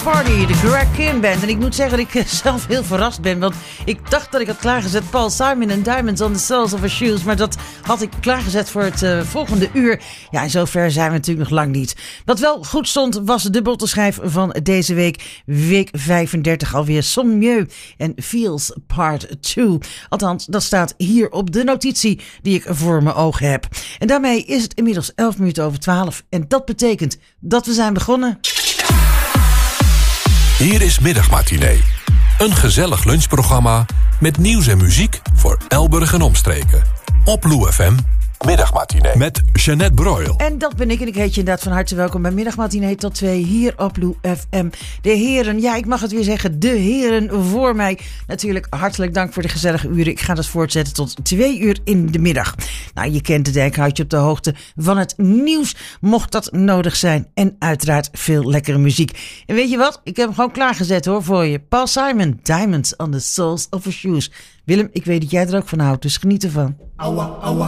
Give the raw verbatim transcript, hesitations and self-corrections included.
Party, de Greg Kihn Band. En ik moet zeggen dat ik zelf heel verrast ben, want ik dacht dat ik had klaargezet Paul Simon en Diamonds on the Soles of Our Shoes, maar dat had ik klaargezet voor het uh, volgende uur. Ja, en zover zijn we natuurlijk nog lang niet. Wat wel goed stond, was de bottenschijf van deze week, week vijfendertig alweer. Son Mieux en Feels Part twee. Althans, dat staat hier op de notitie die ik voor mijn ogen heb. En daarmee is het inmiddels elf minuten over twaalf. En dat betekent dat we zijn begonnen. Hier is Middagmatinee. Een gezellig lunchprogramma met nieuws en muziek voor Elburg en omstreken. Op Lou F M. Middagmatinee met Jeanette Broil. En dat ben ik en ik heet je inderdaad van harte welkom bij Middagmatinee tot twee hier op Lou F M. De heren, ja ik mag het weer zeggen, de heren voor mij. Natuurlijk hartelijk dank voor de gezellige uren. Ik ga dat voortzetten tot twee uur in de middag. Nou, je kent het, ik houd je op de hoogte van het nieuws, mocht dat nodig zijn. En uiteraard veel lekkere muziek. En weet je wat, ik heb hem gewoon klaargezet hoor voor je. Paul Simon, Diamonds on the Soles of Our Shoes. Willem, ik weet dat jij er ook van houdt, dus geniet ervan. Awa, awa,